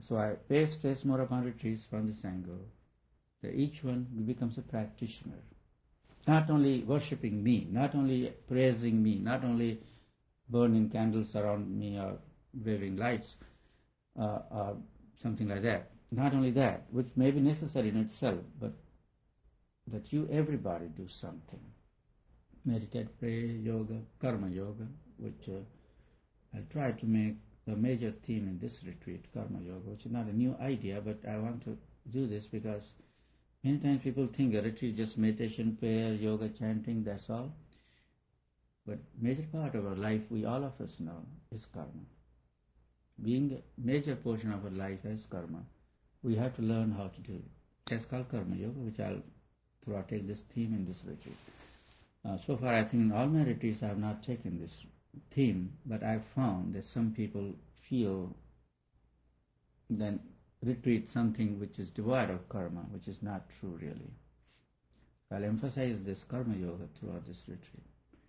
So I pay stress more upon retreats from this angle, that each one becomes a practitioner. Not only worshipping me, not only praising me, not only burning candles around me or waving lights or something like that. Not only that, which may be necessary in itself, but that you, everybody, do something. Meditate, pray, yoga, karma yoga, which I'll try to make the major theme in this retreat, karma yoga, which is not a new idea, but I want to do this because many times people think a retreat is just meditation, prayer, yoga, chanting, that's all. But major part of our life, we all of us know, is karma. Being a major portion of our life as karma, we have to learn how to do it. That's called karma yoga, which I'll take this theme in this retreat. So far, I think in all my retreats I have not taken this theme, but I've found that some people feel then retreat something which is devoid of karma, which is not true really. I'll emphasize this karma yoga throughout this retreat.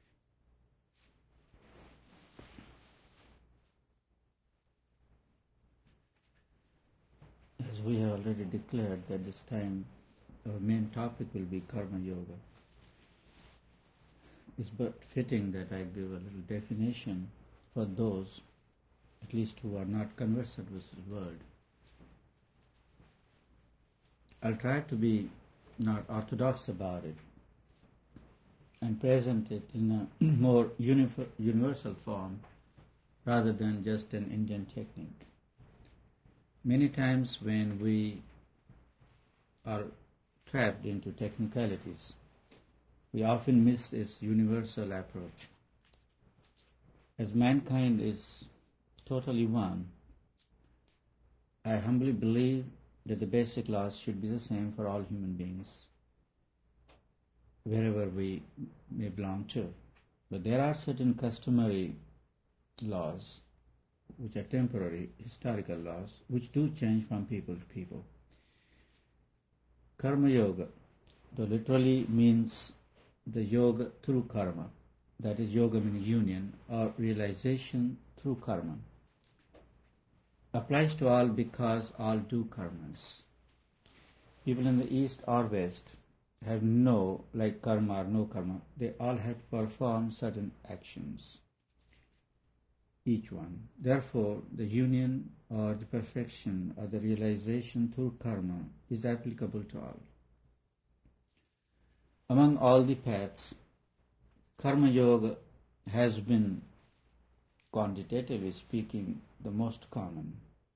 As we have already declared that this time our main topic will be karma yoga. It's but fitting that I give a little definition for those, at least who are not conversant with the word. I'll try to be not orthodox about it and present it in a more universal form rather than just an Indian technique. Many times when we are trapped into technicalities, we often miss this universal approach. As mankind is totally one, I humbly believe that the basic laws should be the same for all human beings, wherever we may belong to. But there are certain customary laws, which are temporary, historical laws, which do change from people to people. Karma yoga, though literally means the yoga through karma, that is yoga meaning union or realization through karma, applies to all because all do karmas. People in the East or West have no, like karma or no karma, they all have to perform certain actions, each one. Therefore, the union or the perfection or the realization through karma is applicable to all. Among all the paths, karma yoga has been, quantitatively speaking, the most common.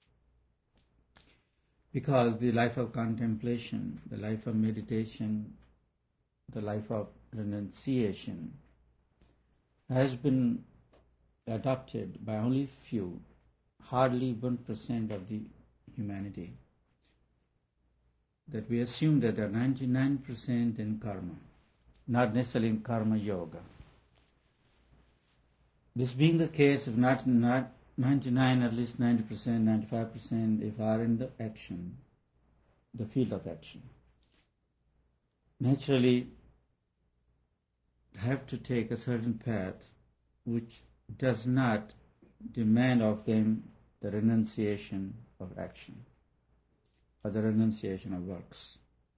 Because the life of contemplation, the life of meditation, the life of renunciation has been adopted by only few, hardly 1% of the humanity. That we assume that there are 99% in karma, not necessarily in karma yoga. This being the case, if not 99, at least 90%, 95%, if are in the action, the field of action, naturally have to take a certain path which does not demand of them the renunciation of action or the renunciation of works.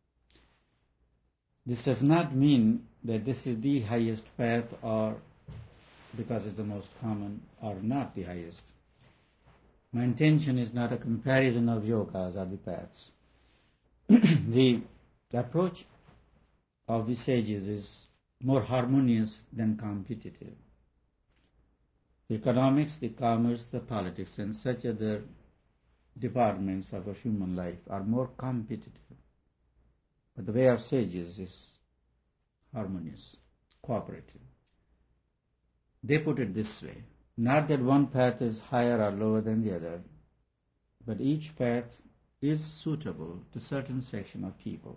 This does not mean that this is the highest path or because it's the most common or not the highest. My intention is not a comparison of yogas or the paths. The approach of the sages is more harmonious than competitive. The economics, the commerce, the politics, and such other departments of a human life are more competitive. But the way of sages is harmonious, cooperative. They put it this way, not that one path is higher or lower than the other, but each path is suitable to certain section of people.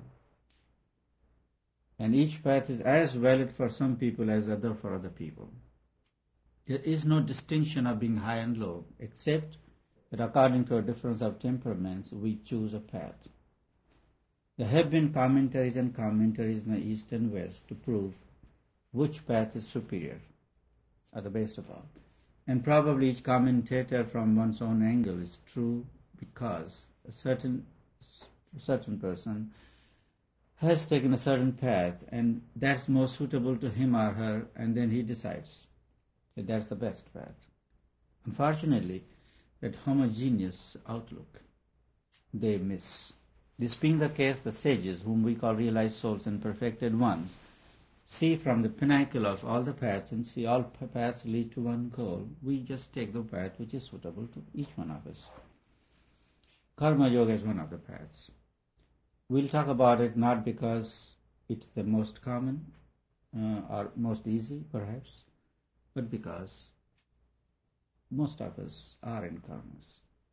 And each path is as valid for some people as other for other people. There is no distinction of being high and low, except that according to a difference of temperaments, we choose a path. There have been commentaries and commentaries in the East and West to prove which path is superior, or the best of all. And probably each commentator from one's own angle is true, because a certain person has taken a certain path and that's more suitable to him or her, and then he decides that that's the best path. Unfortunately, that homogeneous outlook they miss. This being the case, the sages, whom we call realized souls and perfected ones, see from the pinnacle of all the paths and see all paths lead to one goal. We just take the path which is suitable to each one of us. Karma Yoga is one of the paths. We'll talk about it not because it's the most common or most easy, perhaps, but because most of us are in karmas.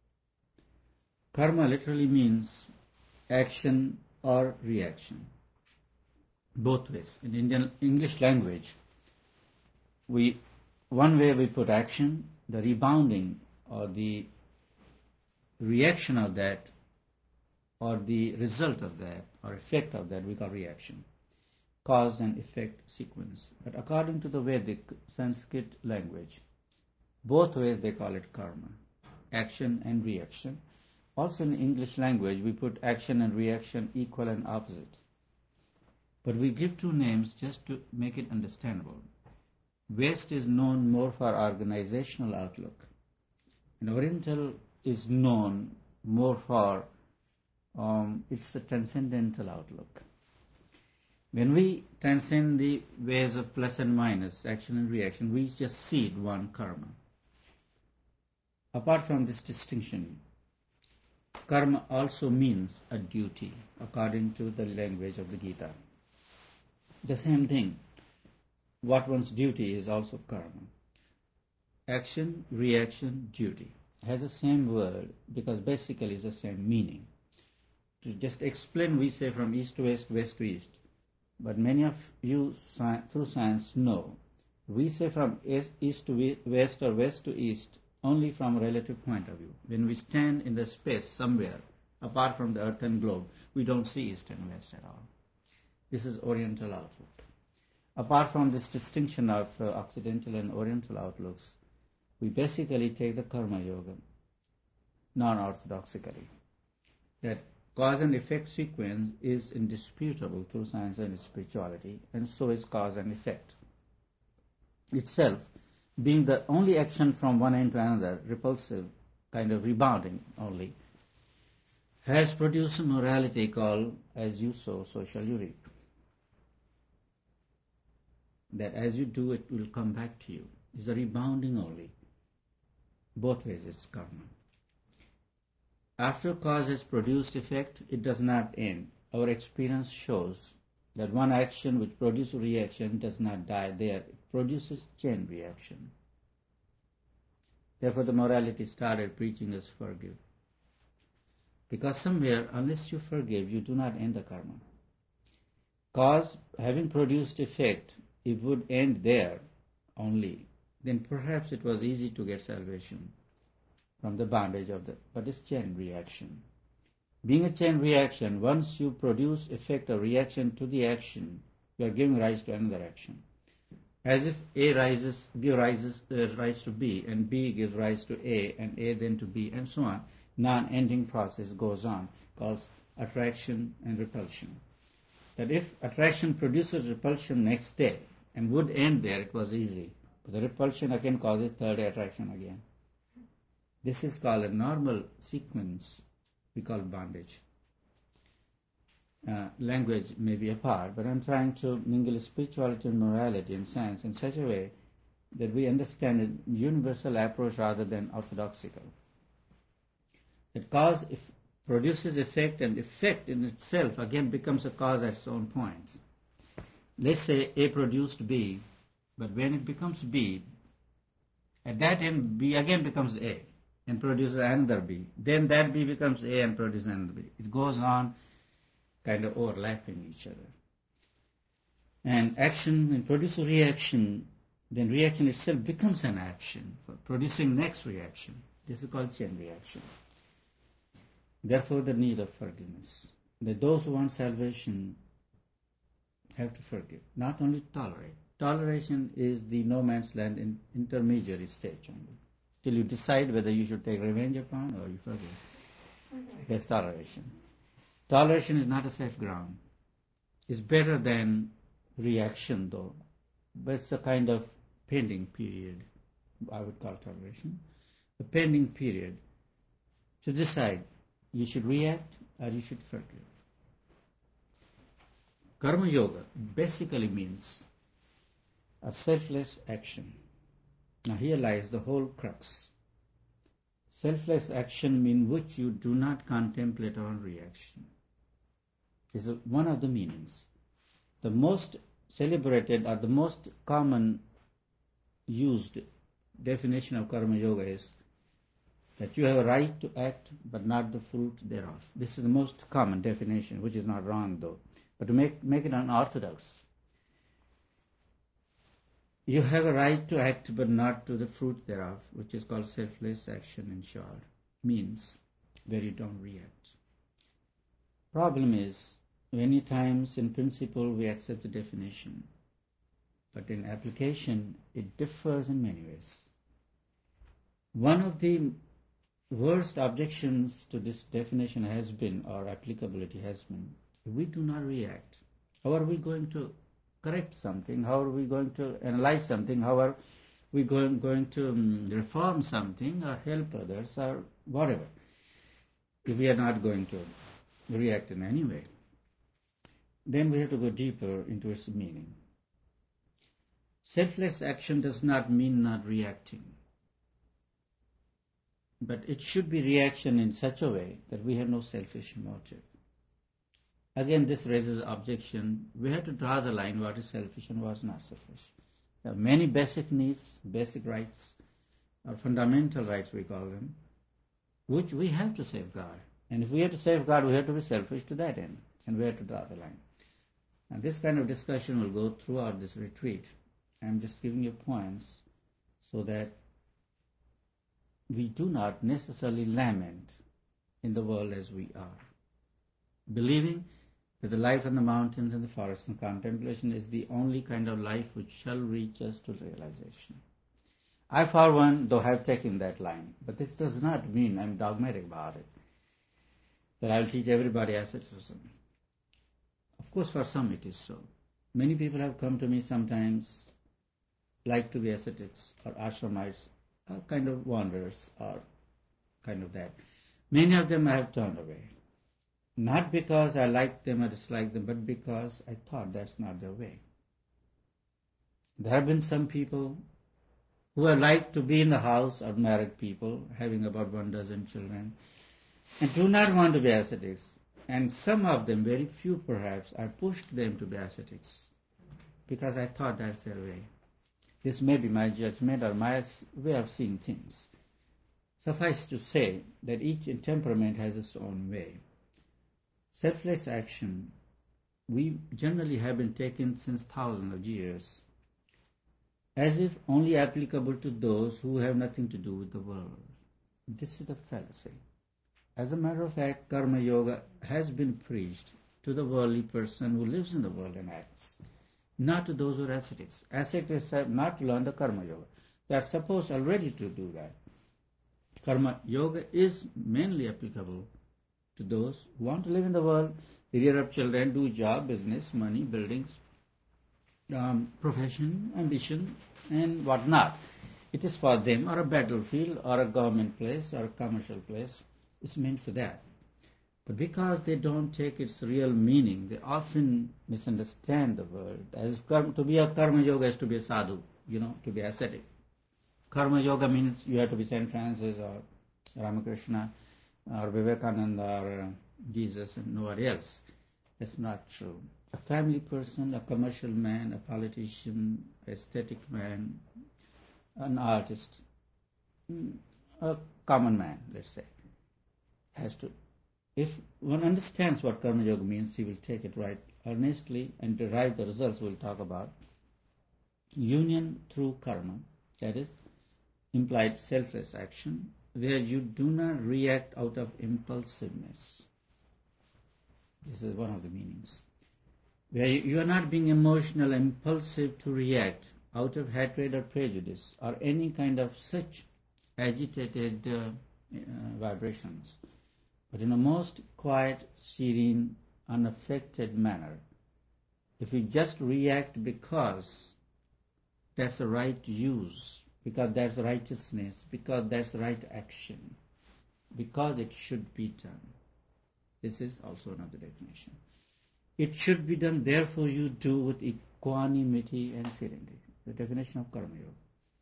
Karma literally means action or reaction, both ways. In Indian English language, one way we put action, the rebounding or the reaction of that, or the result of that, or effect of that, we call reaction. Cause and effect sequence. But according to the Vedic Sanskrit language, both ways they call it karma, action and reaction. Also in English language, we put action and reaction equal and opposite. But we give two names just to make it understandable. West is known more for organizational outlook, and Oriental is known more for it's a transcendental outlook. When we transcend the ways of plus and minus, action and reaction, we just see it one karma. Apart from this distinction, karma also means a duty, according to the language of the Gita. The same thing, what one's duty is also karma. Action, reaction, duty has the same word because basically it's the same meaning. To just explain, we say from east to west, west to east. But many of you through science know, we say from east to west or west to east only from a relative point of view. When we stand in the space somewhere, apart from the earth and globe, we don't see east and west at all. This is Oriental outlook. Apart from this distinction of Occidental and Oriental outlooks, we basically take the Karma Yoga non-orthodoxically. That cause and effect sequence is indisputable through science and spirituality, and so is cause and effect. Itself, being the only action from one end to another, repulsive, kind of rebounding only, has produced a morality called, as you sow, so shall you reap. That as you do, it will come back to you. It's a rebounding only. Both ways it's karma. After cause has produced effect, it does not end. Our experience shows that one action which produces a reaction does not die there. It produces chain reaction. Therefore, the morality started preaching us forgive. Because somewhere, unless you forgive, you do not end the karma. Cause having produced effect, it would end there only. Then perhaps it was easy to get salvation from the bondage of the, but it's chain reaction. Being a chain reaction, once you produce effect or reaction to the action, you are giving rise to another action. As if A gives rise to B, and B gives rise to A, and A then to B, and so on. Non-ending process goes on, called attraction and repulsion. That if attraction produces repulsion next day, and would end there, it was easy. But the repulsion again causes third day attraction again. This is called a normal sequence we call bondage. Language may be apart, but I'm trying to mingle spirituality and morality and science in such a way that we understand a universal approach rather than orthodoxical. That cause produces effect, and effect in itself again becomes a cause at its own points. Let's say A produced B, but when it becomes B, at that end B again becomes A and produces another B. Then that B becomes A and produces another B. It goes on kind of overlapping each other. And action and produces reaction, then reaction itself becomes an action for producing next reaction. This is called chain reaction. Therefore, the need of forgiveness. That those who want salvation have to forgive, not only tolerate. Toleration is the no man's land in intermediary stage only, till you decide whether you should take revenge upon or you forgive. There's toleration. Toleration is not a safe ground. It's better than reaction, though. But it's a kind of pending period, I would call toleration. A pending period to decide you should react or you should forgive. Karma Yoga basically means a selfless action. Now here lies the whole crux. Selfless action means which you do not contemplate on reaction. This is one of the meanings. The most celebrated or the most common used definition of Karma Yoga is that you have a right to act but not the fruit thereof. This is the most common definition, which is not wrong though. But to make it unorthodox, you have a right to act but not to the fruit thereof, which is called selfless action in short, means where you don't react. Problem is, many times in principle we accept the definition, but in application it differs in many ways. One of the worst objections to this definition has been, or applicability has been, we do not react. How are we going to correct something? How are we going to analyze something? How are we going to reform something or help others or whatever, if we are not going to react in any way? Then we have to go deeper into its meaning. Selfless action does not mean not reacting, but it should be reaction in such a way that we have no selfish motive. Again, this raises objection. We have to draw the line what is selfish and what is not selfish. There are many basic needs, basic rights, or fundamental rights we call them, which we have to safeguard. And if we have to safeguard, we have to be selfish to that end, and we have to draw the line. And this kind of discussion will go throughout this retreat. I'm just giving you points so that we do not necessarily lament in the world as we are, believing that the life in the mountains and the forests and contemplation is the only kind of life which shall reach us to realization. I, for one, though have taken that line, but this does not mean I'm dogmatic about it, that I'll teach everybody asceticism. Of course, for some it is so. Many people have come to me sometimes, like to be ascetics or ashramites, or kind of wanderers, or kind of that. Many of them I have turned away. Not because I like them or dislike them, but because I thought that's not their way. There have been some people who have liked to be in the house of married people, having about 12 children, and do not want to be ascetics. And some of them, very few perhaps, I pushed them to be ascetics because I thought that's their way. This may be my judgment or my way of seeing things. Suffice to say that each temperament has its own way. Selfless action, we generally have been taken since thousands of years as if only applicable to those who have nothing to do with the world. This is a fallacy. As a matter of fact, Karma Yoga has been preached to the worldly person who lives in the world and acts, not to those who are ascetics. Ascetics have not learned the Karma Yoga. They are supposed already to do that. Karma Yoga is mainly applicable to those who want to live in the world, rear up children, do job, business, money, buildings, profession, ambition, and whatnot. It is for them, or a battlefield, or a government place, or a commercial place. It's meant for that. But because they don't take its real meaning, they often misunderstand the word. As to be a Karma Yoga is to be a sadhu, to be ascetic. Karma Yoga means you have to be Saint Francis or Ramakrishna or Vivekananda or Jesus and nobody else. That's not true. A family person, a commercial man, a politician, aesthetic man, an artist, a common man, let's say, has to. If one understands what Karma Yoga means, he will take it right earnestly and derive the results we'll talk about. Union through karma, that is, implied selfless action, where you do not react out of impulsiveness. This is one of the meanings. Where you are not being emotional, impulsive to react out of hatred or prejudice or any kind of such agitated vibrations. but in a most quiet, serene, unaffected manner. If you just react because that's the right use, because that's righteousness, because that's right action, because it should be done. This is also another definition. It should be done, therefore you do with equanimity and serenity. The definition of Karma Yoga.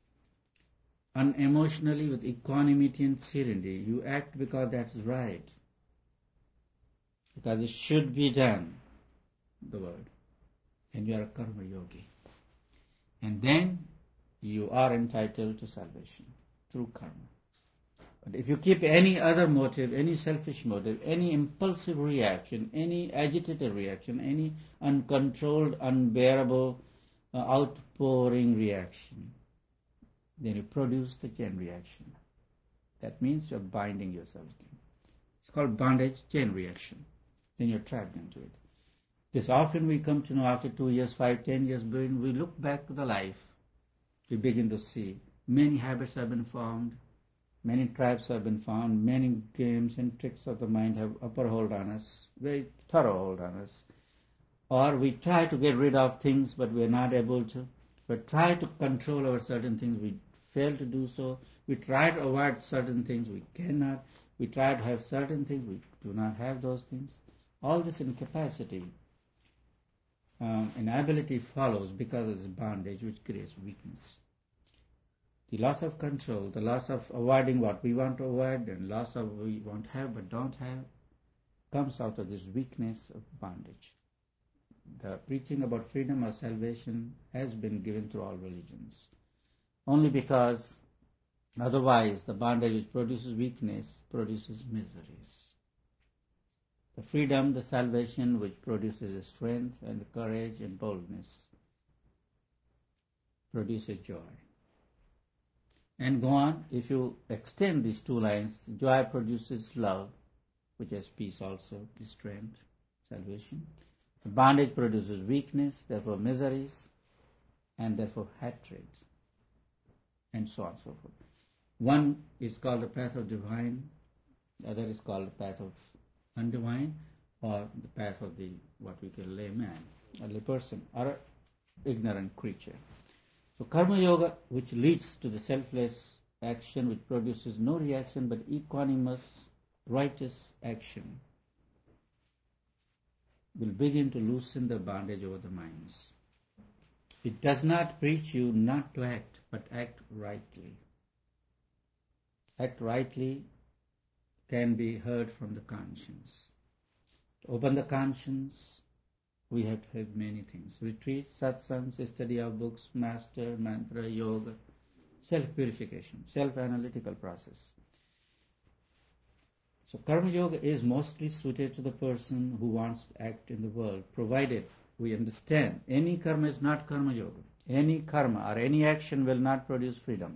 Unemotionally, with equanimity and serenity, you act because that's right, because it should be done, the word, and you are a Karma Yogi. And then you are entitled to salvation through karma. But if you keep any other motive, any selfish motive, any impulsive reaction, any agitated reaction, any uncontrolled, unbearable, outpouring reaction, then you produce the chain reaction. That means you're binding yourself. It's called bondage chain reaction. Then you're trapped into it. This often we come to know after 2 years, 5, 10 years, when we look back to the life, we begin to see many habits have been formed, many traps have been found, many games and tricks of the mind have upper hold on us, very thorough hold on us. Or we try to get rid of things, but we are not able to. We try to control over certain things, we fail to do so. We try to avoid certain things, we cannot. We try to have certain things, we do not have those things. All this incapacity, inability follows because of this bondage which creates weakness. The loss of control, the loss of avoiding what we want to avoid, and loss of what we want to have but don't have, comes out of this weakness of bondage. The preaching about freedom or salvation has been given through all religions, only because otherwise the bondage which produces weakness produces miseries. The freedom, the salvation which produces strength and courage and boldness produces joy. And go on, if you extend these two lines, joy produces love, which has peace also, the strength, salvation. The bondage produces weakness, therefore miseries, and therefore hatred, and so on and so forth. One is called the path of divine, the other is called the path of undivine, or the path of the what we call layman, a layperson, or ignorant creature. So Karma Yoga, which leads to the selfless action, which produces no reaction but equanimous, righteous action, will begin to loosen the bondage over the minds. It does not preach you not to act, but act rightly. Act rightly can be heard from the conscience. To open the conscience, we have to have many things. Retreats, satsangs, study of books, master, mantra, yoga, self-purification, self-analytical process. So Karma Yoga is mostly suited to the person who wants to act in the world, provided we understand any karma is not Karma Yoga. Any karma or any action will not produce freedom.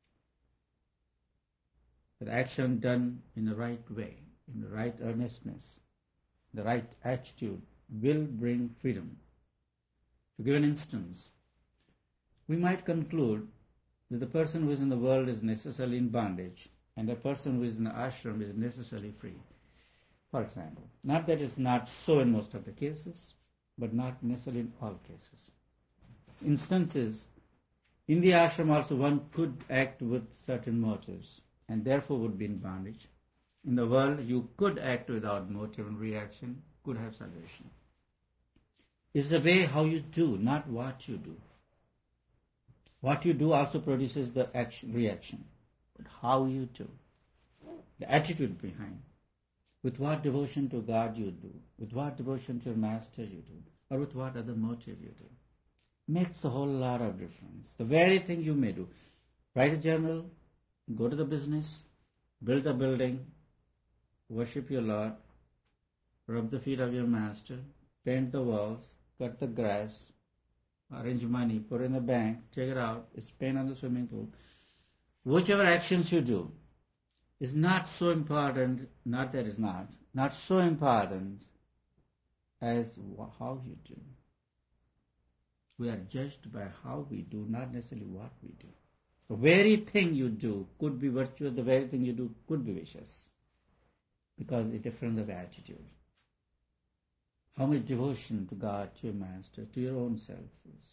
The action done in the right way, in the right earnestness, the right attitude will bring freedom. To give an instance, we might conclude that the person who is in the world is necessarily in bondage, and the person who is in the ashram is necessarily free. For example, not that it's not so in most of the cases, but not necessarily in all cases. Instances, in the ashram also one could act with certain motives, and therefore would be in bondage. In the world, you could act without motive and reaction, could have salvation. It's the way how you do, not what you do. What you do also produces the action, reaction, but how you do, the attitude behind, with what devotion to God you do, with what devotion to your master you do, or with what other motive you do, makes a whole lot of difference. The very thing you may do, write a journal, go to the business, build a building, worship your Lord, rub the feet of your master, paint the walls, cut the grass, arrange money, put in the bank, take it out, spend on the swimming pool. Whichever actions you do is not so important, not that it's not so important as how you do. We are judged by how we do, not necessarily what we do. The very thing you do could be virtuous, the very thing you do could be vicious. because it's a difference of attitude. How much devotion to God, to your Master, to your own self is.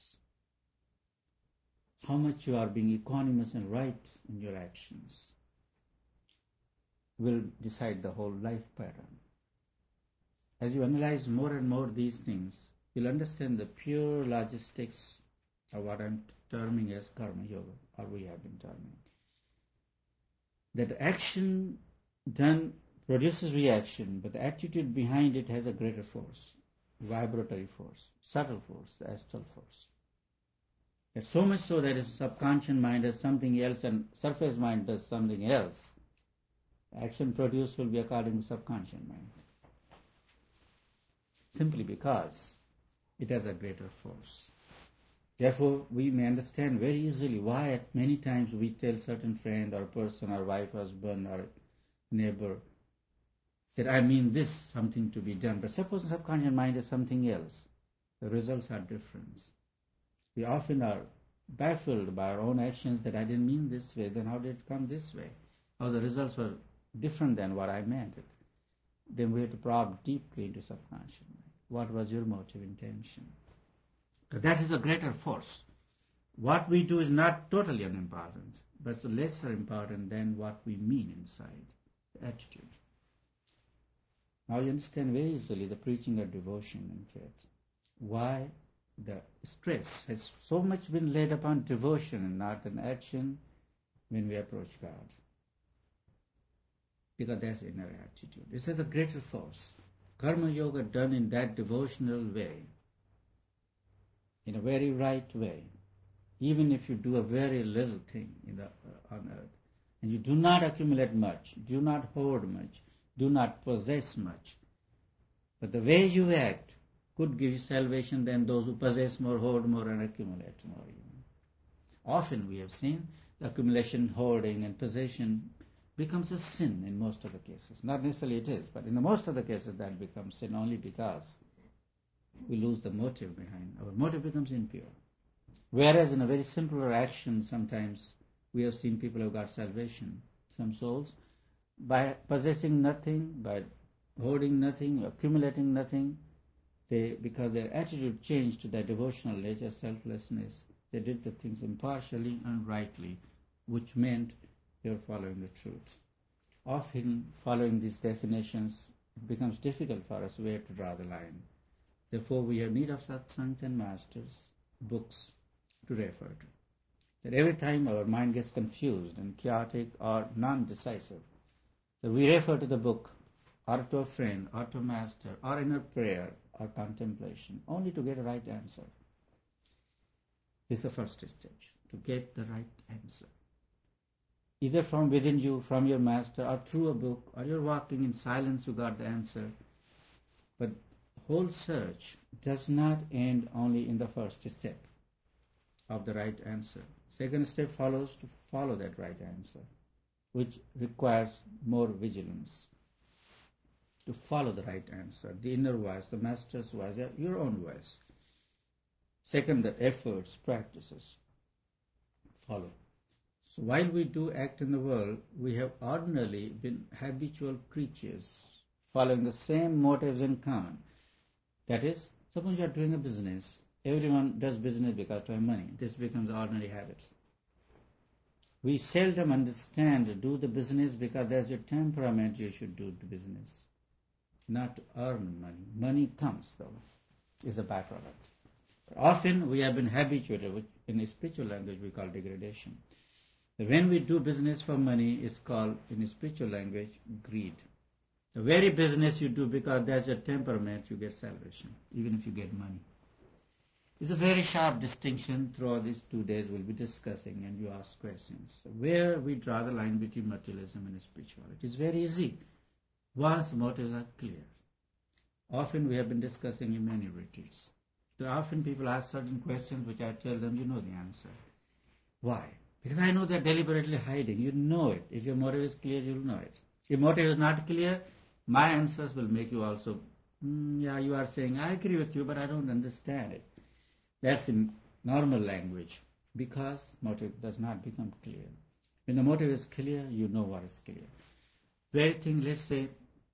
How much you are being equanimous and right in your actions will decide the whole life pattern. As you analyze more and more these things, you'll understand the pure logistics of what I'm terming as karma yoga, or we have been terming. That action done produces reaction, but the attitude behind it has a greater force, vibratory force, subtle force, the astral force. It's so much so that if subconscious mind does something else and surface mind does something else, action produced will be according to subconscious mind. Simply because it has a greater force. Therefore, we may understand very easily why at many times we tell certain friend or person or wife, husband or neighbor that I mean this, something to be done. But suppose the subconscious mind is something else. The results are different. We often are baffled by our own actions that I didn't mean this way, then how did it come this way? How the results were different than what I meant it. Then we have to probe deeply into subconscious mind. What was your motive, intention? Because that is a greater force. What we do is not totally unimportant, but it's lesser important than what we mean inside, the attitude. Now you understand very easily the preaching of devotion and faith. Why the stress has so much been laid upon devotion and not an action when we approach God. Because that's inner attitude. This is a greater force. Karma yoga done in that devotional way, in a very right way, even if you do a very little thing on earth, and you do not accumulate much, do not hoard much, do not possess much, but the way you act could give you salvation than those who possess more, hoard more, and accumulate more. Often we have seen the accumulation, hoarding, and possession becomes a sin in most of the cases. Not necessarily it is, but in the most of the cases that becomes sin only because we lose the motive behind. Our motive becomes impure. Whereas in a very simpler action, sometimes we have seen people who got salvation, some souls, by possessing nothing, by hoarding nothing, accumulating nothing, because their attitude changed to their devotional nature, selflessness, they did the things impartially and rightly, which meant they were following the truth. Often, following these definitions, it becomes difficult for us where to draw the line. Therefore, we have need of satsangs and masters, books to refer to. That every time our mind gets confused and chaotic or non-decisive, that we refer to the book, or to a friend, or to a master, or in a prayer, or contemplation, only to get a right answer. This is the first stage, to get the right answer. Either from within you, from your master, or through a book, or you're walking in silence, you got the answer. But whole search does not end only in the first step of the right answer. Second step follows to follow that right answer, which requires more vigilance. To follow the right answer, the inner voice, the master's voice, your own voice. Second, the efforts, practices. Follow. So while we do act in the world, we have ordinarily been habitual creatures, following the same motives in common. That is, suppose you are doing a business. Everyone does business because to have money. This becomes ordinary habit. We seldom understand do the business because there's your temperament you should do the business. Not to earn money. Money comes, though, is a byproduct. But often we have been habituated, which in a spiritual language we call degradation. When we do business for money, it's called, in a spiritual language, greed. The very business you do because that's your temperament, you get salvation, even if you get money. It's a very sharp distinction. Throughout these 2 days we'll be discussing and you ask questions. So where we draw the line between materialism and spirituality. It's very easy. Once motives are clear. Often we have been discussing in many retreats. So often people ask certain questions which I tell them, you know the answer. Why? Because I know they're deliberately hiding. You know it. If your motive is clear, you'll know it. If motive is not clear, my answers will make you also, yeah, you are saying, I agree with you, but I don't understand it. That's in normal language, because motive does not become clear. When the motive is clear, you know what is clear. Very thing, let's say,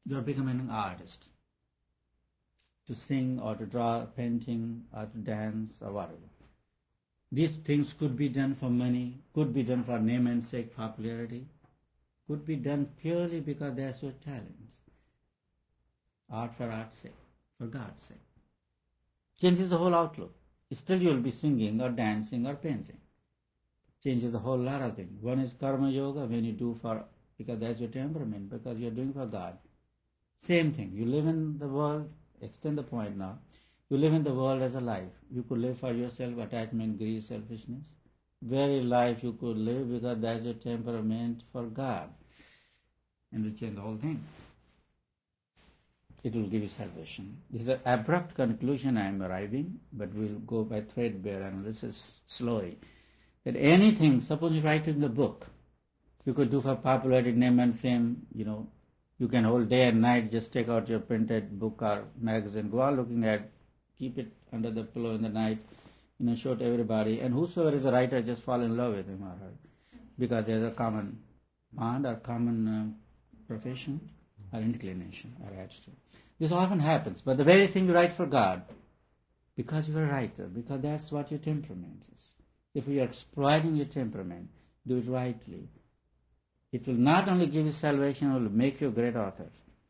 You are becoming an artist. To sing or to draw, painting or to dance or whatever. These things could be done for money, could be done for name and sake, popularity, could be done purely because that's your talents. Art for art's sake, for God's sake. Changes the whole outlook. Still you will be singing or dancing or painting. Changes a whole lot of things. One is karma yoga, when you do for, because that's your temperament, because you're doing for God. Same thing. You live in the world, extend the point now. You live in the world as a life. You could live for yourself, attachment, greed, selfishness. Very life you could live because that's your temperament for God. And will change the whole thing. It will give you salvation. This is an abrupt conclusion I am arriving, but we'll go by threadbare analysis slowly. That anything, suppose you write in the book, you could do for popularity, name and fame, you can hold day and night, just take out your printed book or magazine, go on looking at, keep it under the pillow in the night, show to everybody, and whosoever is a writer, just fall in love with him or her, because there's a common bond or common profession or inclination or attitude. This often happens, but the very thing you write for God, because you're a writer, because that's what your temperament is. If you are exploiting your temperament, do it rightly. It will not only give you salvation, it will make you a great author.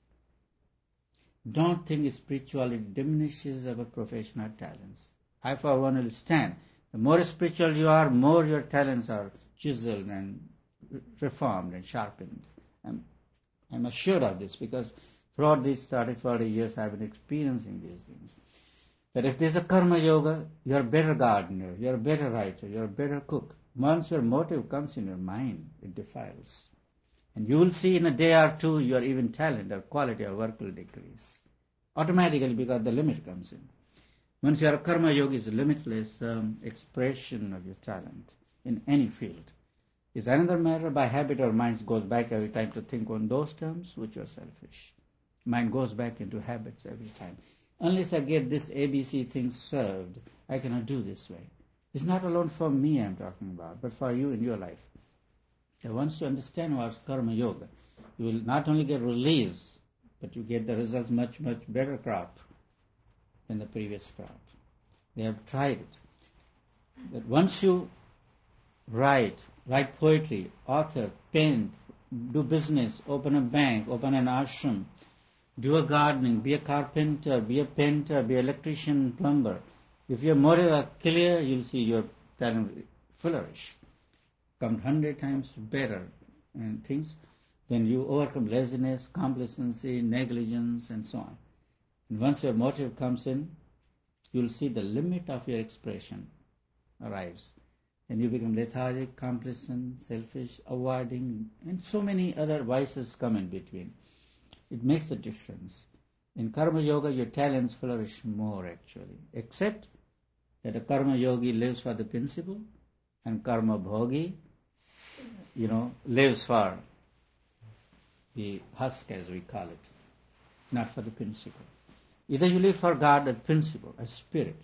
Don't think spirituality diminishes our professional talents. I, for one, will stand. The more spiritual you are, more your talents are chiseled and reformed and sharpened. I'm assured of this because throughout these 30, 40 years I've been experiencing these things. That if there's a karma yoga, you're a better gardener, you're a better writer, you're a better cook. Once your motive comes in your mind, it defiles. And you will see in a day or two your even talent or quality or work will decrease. Automatically, because the limit comes in. Once you are a karma yogi, it's a limitless expression of your talent in any field. It's another matter, by habit our mind goes back every time to think on those terms which are selfish. Mind goes back into habits every time. Unless I get this ABC thing served, I cannot do this way. It's not alone for me I'm talking about, but for you in your life. And once you understand what's karma yoga, you will not only get release, but you get the results much, much better crop than the previous crop. They have tried it. That once you write poetry, author, paint, do business, open a bank, open an ashram, do a gardening, be a carpenter, be a painter, be an electrician, plumber. If your motives are clear, you'll see your talent flourish. Come 100 times better and things, then you overcome laziness, complacency, negligence, and so on. And once your motive comes in, you'll see the limit of your expression arrives. And you become lethargic, complacent, selfish, avoiding, and so many other vices come in between. It makes a difference. In karma yoga, your talents flourish more actually, except that a karma yogi lives for the principle and karma bhogi, lives for the husk, as we call it, not for the principle. Either you live for God as principle, as spirit,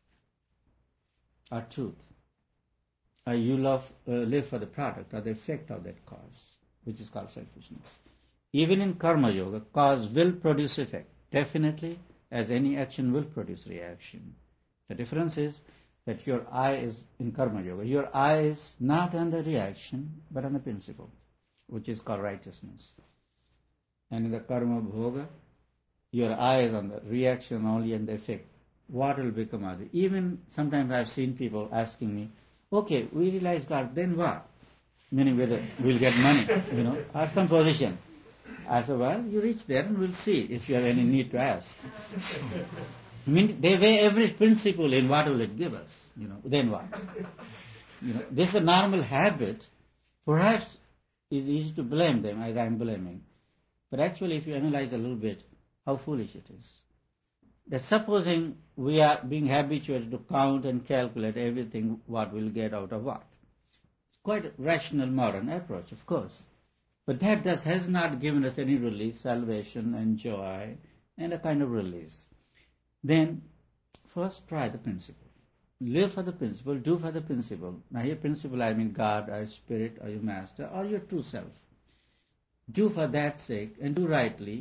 or truth, or you live for the product or the effect of that cause, which is called selfishness. Even in karma yoga, cause will produce effect, definitely, as any action will produce reaction. The difference is that your eye is, in karma yoga, your eye is not on the reaction, but on the principle, which is called righteousness. And in the karma bhoga, your eye is on the reaction only and the effect. What will become of it? Even sometimes I've seen people asking me, okay, we realize God, then what? Meaning whether we'll get money, or some position. I said, well, you reach there and we'll see if you have any need to ask. They weigh every principle in what will it give us, then what? This is a normal habit. Perhaps it's easy to blame them as I'm blaming. But actually, if you analyze a little bit, how foolish it is. That supposing we are being habituated to count and calculate everything, what we'll get out of what. It's quite a rational modern approach, of course. But that has not given us any release, salvation and joy, and a kind of release. Then, first try the principle. Live for the principle, do for the principle. Now here principle, I mean God, or Spirit, or your Master, or your true self. Do for that sake, and do rightly,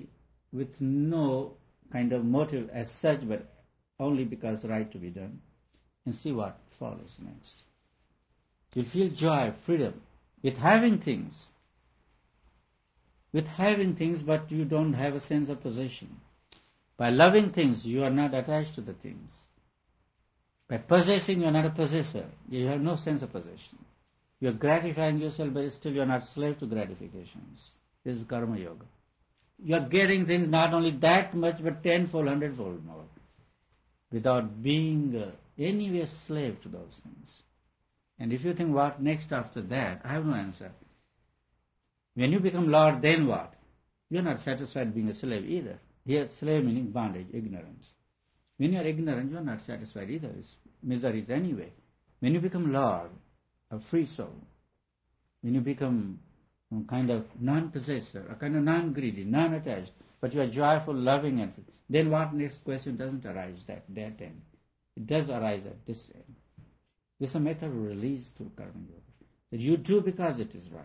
with no kind of motive as such, but only because right to be done, and see what follows next. You'll feel joy, freedom, with having things. With having things, but you don't have a sense of possession. By loving things, you are not attached to the things. By possessing, you are not a possessor. You have no sense of possession. You are gratifying yourself, but still you are not slave to gratifications. This is karma yoga. You are getting things not only that much, but tenfold, hundredfold more, without being anyway slave to those things. And if you think what next after that, I have no answer. When you become Lord, then what? You are not satisfied being a slave either. Here, slave meaning bondage, ignorance. When you are ignorant, you are not satisfied either. It's miseries anyway. When you become Lord, a free soul, when you become a kind of non-possessor, a kind of non-greedy, non-attached, but you are joyful, loving, and then what next question doesn't arise at that end. It does arise at this end. This is a method of release through karma yoga. That you do because it is right,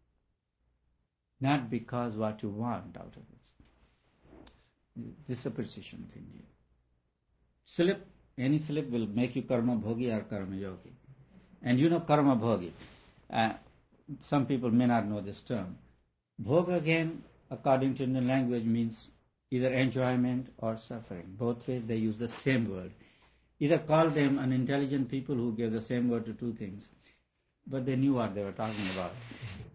not because what you want out of it. This is a precision thing here. Slip, any slip will make you karma bhogi or karma yogi. And you know karma bhogi. Some people may not know this term. Bhoga again, according to Indian language, means either enjoyment or suffering. Both ways they use the same word. Either call them unintelligent people who gave the same word to two things, but they knew what they were talking about.